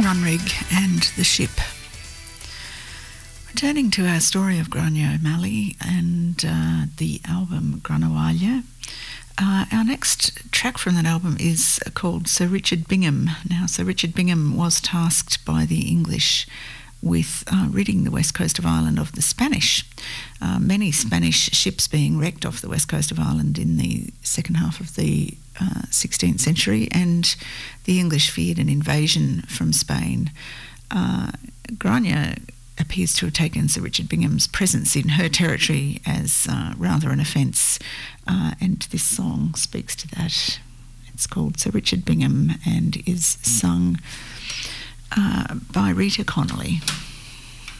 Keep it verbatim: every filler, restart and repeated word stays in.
Runrig and the Ship. Returning to our story of Grania O'Malley and uh, the album Granawalia, uh, our next track from that album is called Sir Richard Bingham. Now, Sir Richard Bingham was tasked by the English with uh, ridding the west coast of Ireland of the Spanish. Uh, many Spanish ships being wrecked off the west coast of Ireland in the second half of the uh, sixteenth century, and the English feared an invasion from Spain. Uh, Grania appears to have taken Sir Richard Bingham's presence in her territory as uh, rather an offence, uh, and this song speaks to that. It's called Sir Richard Bingham and is sung uh, by Rita Connolly.